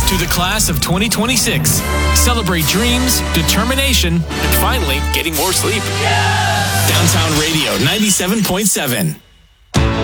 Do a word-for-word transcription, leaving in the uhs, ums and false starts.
to the class of twenty twenty-six. Celebrate dreams, determination, and finally getting more sleep. Yeah! Downtown Radio ninety-seven point seven.